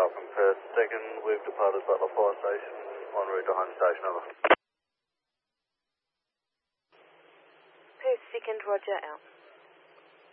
from Perth 2nd. We've departed Butler Fire Station en route to home station, over. Perth 2nd, roger, out.